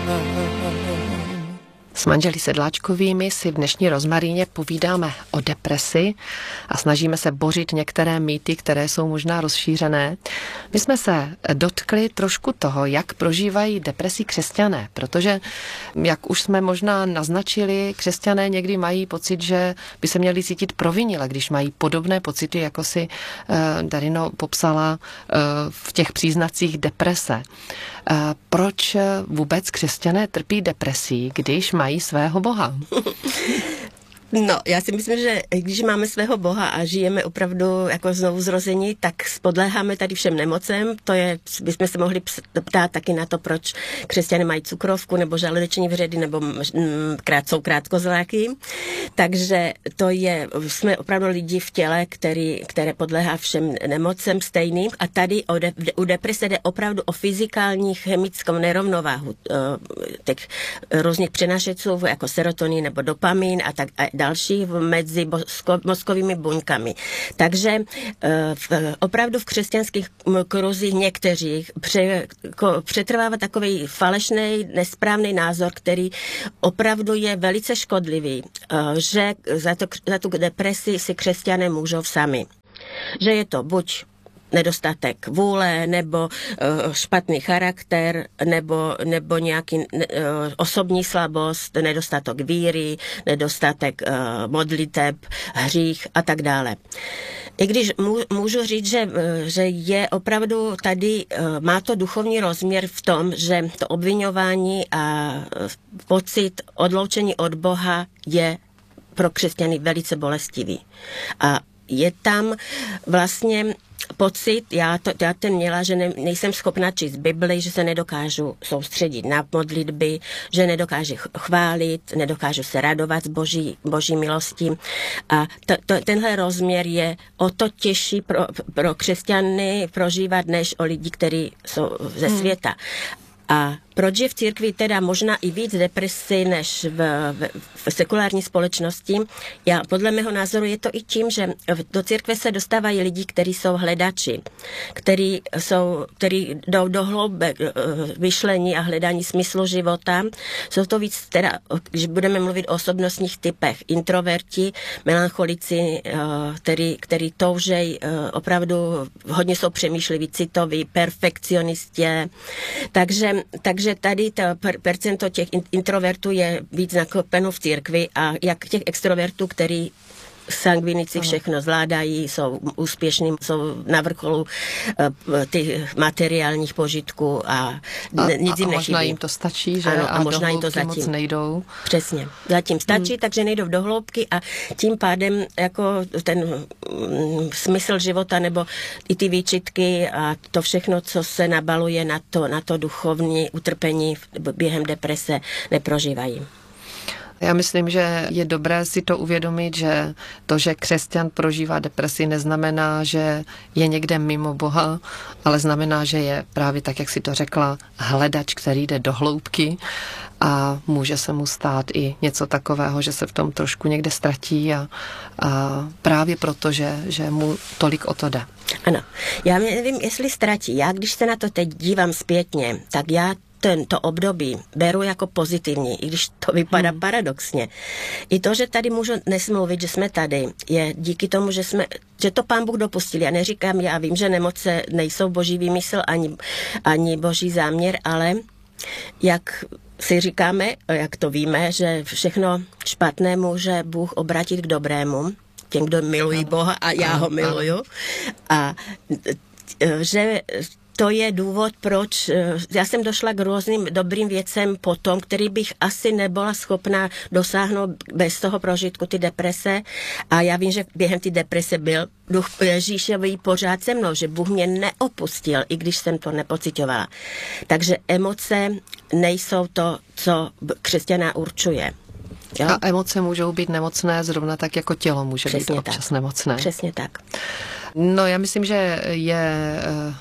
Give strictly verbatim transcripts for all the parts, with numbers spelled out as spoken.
S manželi Sedláčkovými si v dnešní Rozmaríně povídáme o depresi a snažíme se bořit některé mýty, které jsou možná rozšířené. My jsme se dotkli trošku toho, jak prožívají depresi křesťané, protože, jak už jsme možná naznačili, křesťané někdy mají pocit, že by se měli cítit provinile, když mají podobné pocity, jako si uh, Darino popsala uh, v těch příznacích deprese. Uh, proč vůbec křesťané trpí depresí, když mají svého Boha? No, já si myslím, že když máme svého Boha a žijeme opravdu jako znovu zrození, tak podléháme tady všem nemocem. To je, bychom se mohli ptát taky na to, proč křesťané mají cukrovku nebo žaludeční vředy nebo krát, jsou krátkozráky. Takže to je, jsme opravdu lidi v těle, který, které podléhá všem nemocem stejným a tady o de, u deprese jde opravdu o fyzikální chemickou nerovnováhu těch různých přenášeců jako serotonin nebo dopamin a tak a další mezi mozkovými buňkami. Takže v, opravdu v křesťanských kruzích někteří pře, ko, přetrvává takový falešný, nesprávný názor, který opravdu je velice škodlivý, že za, to, za tu depresi si křesťané můžou sami. Že je to buď nedostatek vůle, nebo uh, špatný charakter, nebo, nebo nějaký uh, osobní slabost, nedostatek víry, nedostatek uh, modliteb, hřích a tak dále. I když můžu říct, že, že je opravdu tady, má to duchovní rozměr v tom, že to obviňování a pocit odloučení od Boha je pro křesťany velice bolestivý. A je tam vlastně pocit, já, to, já ten měla, že ne, nejsem schopna číst Bibli, že se nedokážu soustředit na modlitby, že nedokážu chválit, nedokážu se radovat z boží, boží milosti. A to, to, tenhle rozměr je o to těžší pro, pro křesťany prožívat, než o lidi, kteří jsou ze světa. Hmm. A proč je v církvi teda možná i víc depresí než v, v, v sekulární společnosti? Já, podle mého názoru je to i tím, že do církve se dostávají lidi, kteří jsou hledači, kteří jsou, kteří jdou do hloubek myšlení a hledání smyslu života. Jsou to víc, teda, když budeme mluvit o osobnostních typech, introverti, melancholici, který, který toužejí, opravdu hodně jsou přemýšliví, citoví, perfekcionistě. Takže, takže že tady to percento těch introvertů je víc nakopeno v církvi a jak těch extrovertů, který sangvinici všechno zvládají, jsou úspěšní, jsou na vrcholu uh, ty materiálních požitků a, a nic jim a možná nechybí. Jim to stačí, že? Ano, a, a možná jim to zatím moc nejdou. Přesně. Zatím stačí, hmm. takže nejdou do hloubky a tím pádem jako ten mm, smysl života nebo i ty výčitky a to všechno, co se nabaluje na to, na to duchovní utrpení během deprese, neprožívají. Já myslím, že je dobré si to uvědomit, že to, že křesťan prožívá depresi, neznamená, že je někde mimo Boha, ale znamená, že je právě tak, jak si to řekla, hledač, který jde do hloubky a může se mu stát i něco takového, že se v tom trošku někde ztratí a, a právě proto, že, že mu tolik o to jde. Ano, já nevím, jestli ztratí. Já, když se na to teď dívám zpětně, tak já tento období beru jako pozitivní, i když to vypadá hmm. paradoxně. I to, že tady můžu dnes mluvit, že jsme tady, je díky tomu, že jsme, že to Pán Bůh dopustil. Já neříkám, já vím, že nemoce nejsou boží výmysl ani, ani boží záměr, ale jak si říkáme, jak to víme, že všechno špatné může Bůh obrátit k dobrému, těm, kdo milují Boha a já ho miluju. A že to je důvod, proč já jsem došla k různým dobrým věcem potom, který bych asi nebyla schopna dosáhnout bez toho prožitku ty deprese. A já vím, že během ty deprese byl duch Ježíšový pořád se mnou, že Bůh mě neopustil, i když jsem to nepocitovala. Takže emoce nejsou to, co křesťana určuje. Jo? A emoce můžou být nemocné zrovna tak, jako tělo může Přesně být občas tak. nemocné. Přesně tak. No, já myslím, že je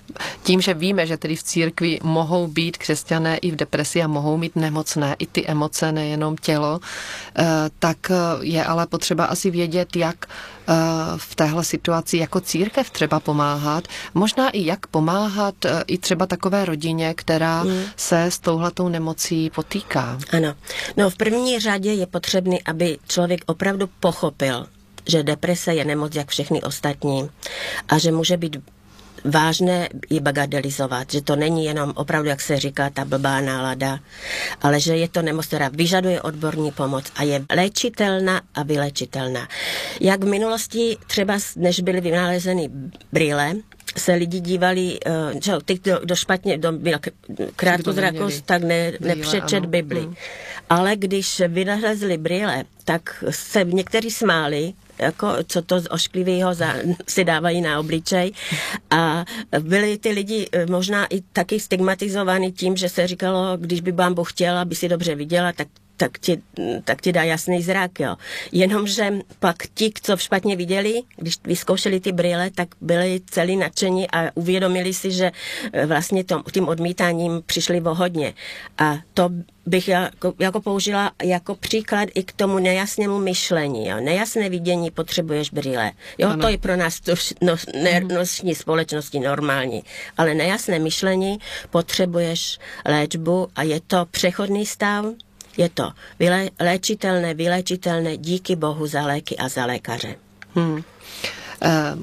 tím, že víme, že tedy v církvi mohou být křesťané i v depresi a mohou mít nemocné i ty emoce, nejenom tělo, tak je ale potřeba asi vědět, jak v téhle situaci jako církev třeba pomáhat. Možná i jak pomáhat i třeba takové rodině, která hmm. se s touhletou nemocí potýká. Ano. No v první řadě je potřebný, aby člověk opravdu pochopil, že deprese je nemoc jak všechny ostatní a že může být vážné ji bagatelizovat, že to není jenom opravdu, jak se říká, ta blbá nálada, ale že je to nemoc, která vyžaduje odborní pomoc a je léčitelná a vylečitelná. Jak v minulosti třeba, než byly vynalezeny brýle, se lidi dívali, že ty, kdo, kdo špatně, kdo byl krátkozrakost, tak ne, nepřečet Bibli. Hmm. Ale když vynalezli brýle, tak se někteří smáli, jako, co to z ošklivého si dávají na obličej. A byli ty lidi možná i taky stigmatizovaní tím, že se říkalo, když by Pán Bůh chtěl, aby si dobře viděla, tak tak ti, tak ti dá jasný zrak, jo. Jenomže pak ti, co špatně viděli, když vyzkoušeli ty brýle, tak byli celý nadšení a uvědomili si, že vlastně tom, tím odmítáním přišli o hodně. A to bych jako, jako použila jako příklad i k tomu nejasnému myšlení. Jo. Nejasné vidění potřebuješ brýle. Jo, ano. To je pro nás to, no, ne, noční společnosti normální. Ale nejasné myšlení potřebuješ léčbu a je to přechodný stav. Je to vyle, léčitelné, vylečitelné, díky Bohu za léky a za lékaře. Hmm.